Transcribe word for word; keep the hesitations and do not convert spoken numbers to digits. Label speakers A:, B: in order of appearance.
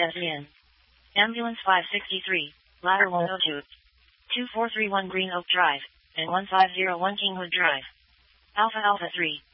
A: S E N. Ambulance five sixty-three, Ladder one oh two. two four three one Green Oak Drive, and one five zero one Kingwood Drive. Alpha Alpha three.